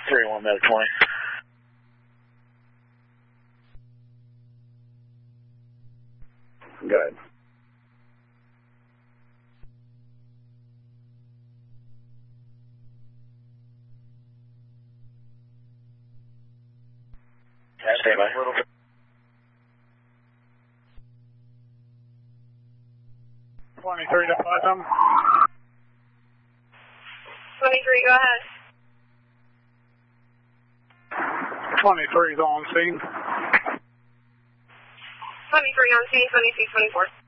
3-1 Medic 20. Good. Stay by. 23 to 5. 23, go ahead. 23 is on scene. 23 on scene, 22, 24.